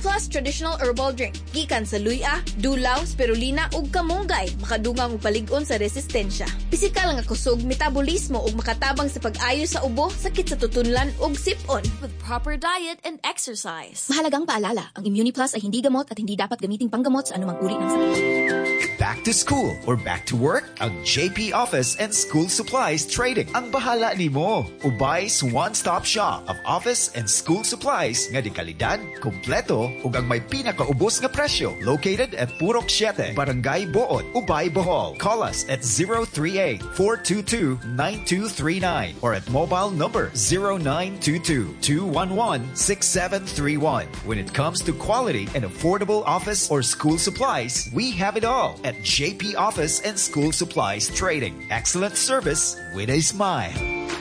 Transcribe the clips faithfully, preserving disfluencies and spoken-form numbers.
Plus Traditional Herbal Drink. Gikan sa luya, dulaw, spirulina ug kamunggay, makadungang ug palig-on sa resistensya. Pisikal nga kusog, metabolismo ug makatabang sa pag-ayo sa ubo, sakit sa tutunlan ug sip-on. With proper diet and exercise. Mahalagang paalala, ang Immuniplus ay hindi gamot at hindi dapat gamiting panggamot sa anumang uri ng sakit. Back to school or back to work? Ang J P Office and School Supplies Trading ang bahala nimo. Ubay's one-stop shop of office and school supplies nga di kalidad, kompleto ug ang may pinakaubos nga presyo. Located at Purok seven, Barangay Boot, Ubay, Bohol. Call us at zero three eight, four two two, nine two three nine or at mobile number zero nine two two, two one one, six seven three one. When it comes to quality and affordable office or school supplies, we have it all at J P Office and School Supplies Trading. Excellent service with a smile.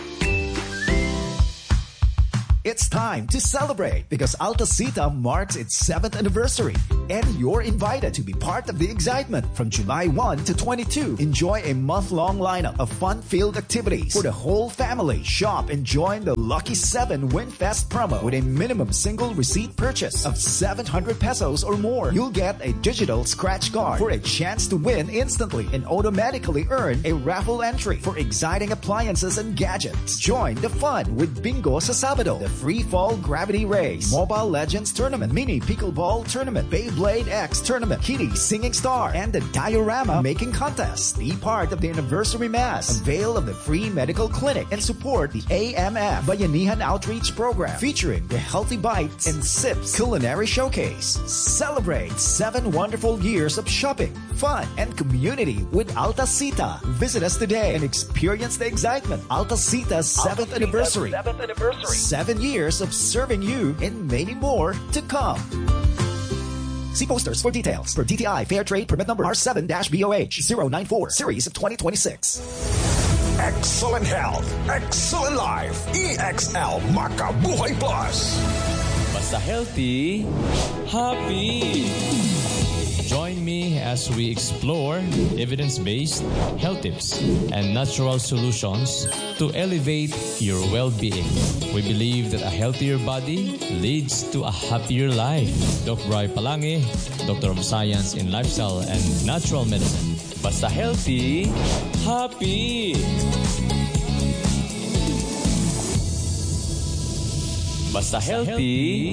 It's time to celebrate because Altasita marks its seventh anniversary and you're invited to be part of the excitement. From July first to twenty-second, enjoy a month-long lineup of fun-filled activities for the whole family. Shop and join the Lucky seven WinFest promo with a minimum single receipt purchase of seven hundred pesos or more. You'll get a digital scratch card for a chance to win instantly and automatically earn a raffle entry for exciting appliances and gadgets. Join the fun with Bingo sa Sabado, the Free Fall Gravity Race, Mobile Legends Tournament, Mini Pickleball Tournament, Beyblade X Tournament, Kitty Singing Star, and the Diorama Making Contest. Be part of the anniversary mass, avail of the free medical clinic, and support the A M F Bayanihan Outreach Program featuring the Healthy Bites and Sips Culinary Showcase. Celebrate seven wonderful years of shopping, fun, and community with Altasita. Visit us today and experience the excitement. Altasita's seventh anniversary. seventh anniversary. Seven years of serving you and many more to come. See posters for details. For D T I Fair Trade Permit Number R seven B O H zero nine four Series of twenty twenty-six. Excellent health, excellent life. E X L Makabuhay Plus. Basta healthy, happy. Join me as we explore evidence-based health tips and natural solutions to elevate your well-being. We believe that a healthier body leads to a happier life. Doctor Bri Palangi, Doctor of Science in Lifestyle and Natural Medicine. Basta healthy, happy! Basta healthy,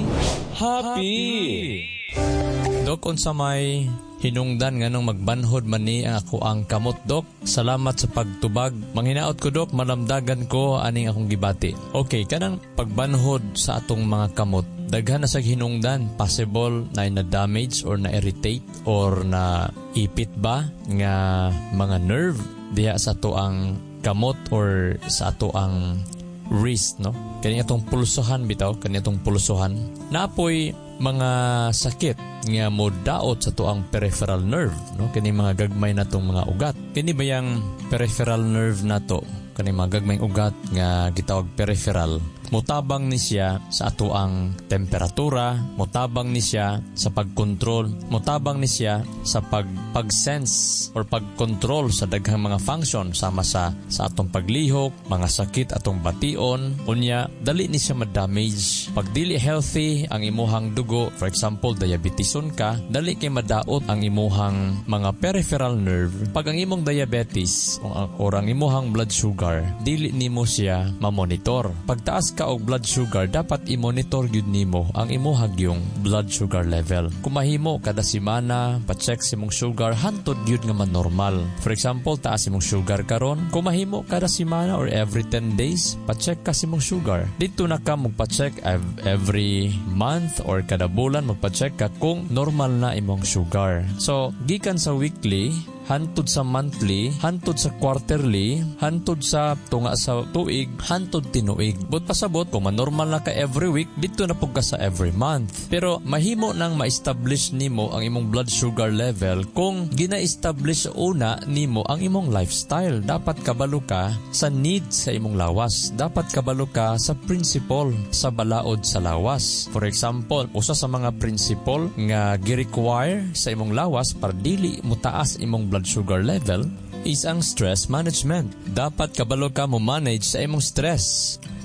happy! Dok, unsa may hinungdan nga nung magbanhod man ni ang ako ang kamot, Dok. Salamat sa pagtubag. Manghinaot ko, Dok, malamdagan ko aning akong gibati. Okay, kanang pagbanhod sa atong mga kamot, daghan na sa hinungdan. Possible na na-damage or na-irritate or na-ipit ba nga mga nerve diha sa ato ang kamot or sa ato ang wrist, no? Kani atong pulsohan bitaw, kani atong pulsohan. Napoy mga sakit nga modaot sa tuang peripheral nerve, no? Kani mga gagmay natong mga ugat. Kani bayang peripheral nerve nato, kani mga gagmay ugat nga gitawag peripheral, mutabang ni siya sa atoang temperatura, mutabang ni siya sa pagkontrol, mutabang ni siya sa pag pag-sense or pagkontrol sa daghang mga function sama sa sa atong paglihok, mga sakit atong bation. Unya dali ni siya ma-damage. Pag dili healthy ang imuhang dugo, for example diabeteson ka, dali kay madaot ang imuhang mga peripheral nerve. Pag ang imong diabetes or ang imuhang blood sugar, dili nimo siya ma-monitor. Pagtaas ka og blood sugar, dapat i-monitor gyud nimo ang imuhang yung blood sugar level. Kung mahimo kada semana pa-check si mong sugar hantod gyud nga man normal. For example, taas imong sugar karon, kung mahimo kada semana or every ten days pa-check ka si mong sugar. Dito na ka magpa-check every month or kada bulan magpa-check ka kung normal na imong sugar. So, gikan sa weekly hantod sa monthly, hantod sa quarterly, hantod sa tunga sa tuig, hantod tinuig. But pasabot, kung manormal na ka every week, dito na po ka sa every month. Pero mahimo nang ma-establish nimo ang imong blood sugar level kung gina-establish una nimo ang imong lifestyle. Dapat kabalo ka sa need sa imong lawas. Dapat kabalo ka sa principle sa balaod sa lawas. For example, usa sa mga principle nga gi-require sa imong lawas para dili mo taas imong blood sugar level is ang stress management. Dapat kabalo ka mo manage sa imong stress.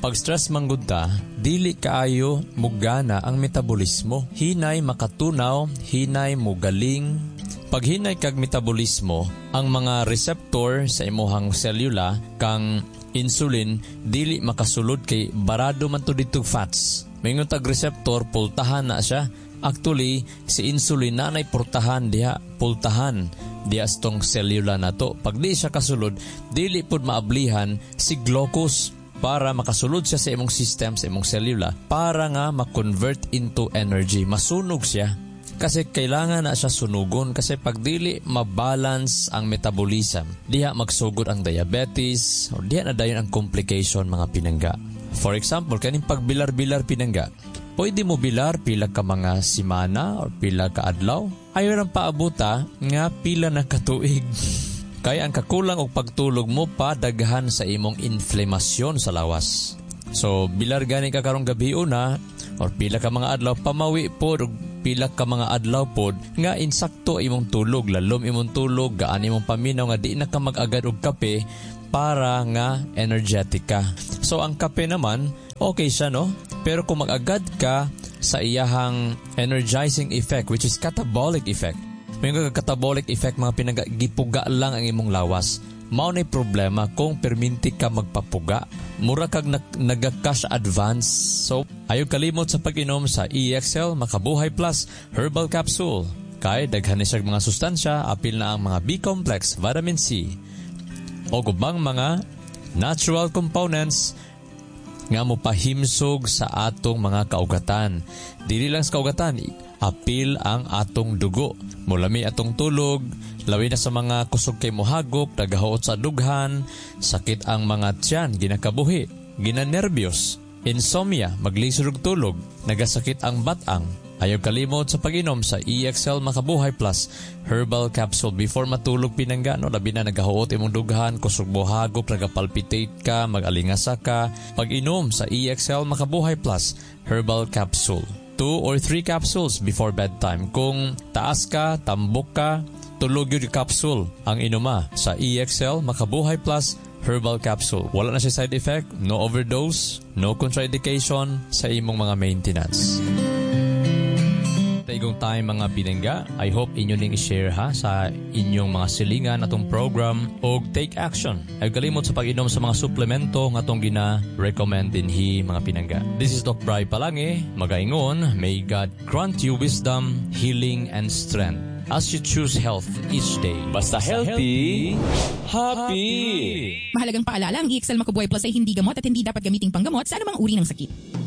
Pag stress manggod ta, dili kaayo mugana ang metabolismo. Hinay makatunaw, hinay mugaling. Pag hinay kag metabolismo, ang mga receptor sa imuhang selula kang insulin dili makasulod kay barado man to dito fats. Mayingon tag receptor pultahan na siya. Actually, si insulin na nay pultahan diha, pultahan diha stong selula na to. Pag di siya kasulod, dili pud maablihan si glucose para makasulod siya sa imong system, sa imong selula, para nga ma-convert into energy. Masunog siya. Kasi kailangan na siya sunugon kasi pag dili mabalance ang metabolism, diha magsugod ang diabetes o diha na dayon ang complication mga pinangga. For example, kaning pagbilar-bilar pinangga, pwede mo bilar pila ka mga simana o pila ka adlaw. Ayaw nang paabuta nga pila na katuig. Kaya ang kakulang o pagtulog mo pa daghan sa imong inflamasyon sa lawas. So, bilar gani ka karong gabi una or pila ka mga adlaw, pamawi po o pila ka mga adlaw po nga insakto imong tulog. Lalom imong tulog, gaan imong paminaw nga di na ka mag-agad og kape para nga energetic ka. So, ang kape naman, okay siya no? Pero kung mag-agad ka sa iyahang energizing effect, which is catabolic effect, may nga catabolic effect mga pinagagipuga lang ang imong lawas. Mao nay problema kung perminti ka magpapuga. Mura kag nag- nagka-cash advance. So, ayaw kalimot sa pag-inom sa E X L Makabuhay Plus Herbal Capsule. Kay daghan ni siya mga sustansya, apil na ang mga B-complex, vitamin C, o gubang mga natural components nga mo pahimsog sa atong mga kaugatan. Dili lang sa kaugatan, apil ang atong dugo. Mulami atong tulog, lawi na sa mga kusog kay mohagop, nagahuot sa dughan, sakit ang mga tiyan, ginakabuhi, ginanervyos, insomnia, maglisod og tulog, nagasakit ang batang. Ayaw kalimot sa pag-inom sa E X L Makabuhay Plus Herbal Capsule before matulog pinangga. No? Labi na nagahuot imong dughan, kusog mohagop, nagapalpitate ka, mag-alingasa ka. Pag-inom sa E X L Makabuhay Plus Herbal Capsule. Two or three capsules before bedtime. Kung taas ka, tambok ka, tulog yung capsule ang inuma sa E X L Makabuhay Plus Herbal Capsule. Wala na siya side effect, no overdose, no contraindication sa imong mga maintenance. Taigong time mga pinangga, I hope inyo ning i-share ha sa inyong mga silingan atong program o take action. Ay kalimot sa pag-inom sa mga suplemento nga atong gina-recommend dinhi mga pinangga. This is Doc Bri Palange, magaingon, may God grant you wisdom, healing, and strength as you choose health each day. Basta healthy, happy! Mahalagang paalala, ang E X L Makabuhay Plus ay hindi gamot at hindi dapat gamiting panggamot sa anumang uri ng sakit.